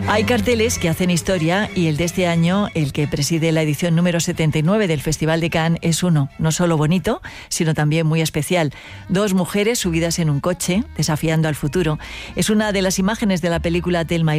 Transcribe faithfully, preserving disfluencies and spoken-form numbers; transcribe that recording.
Hay carteles que hacen historia y el de este año, el que preside la edición número setenta y nueve del Festival de Cannes, es uno, no solo bonito, sino también muy especial. Dos mujeres subidas en un coche, desafiando al futuro. Es una de las imágenes de la película Thelma y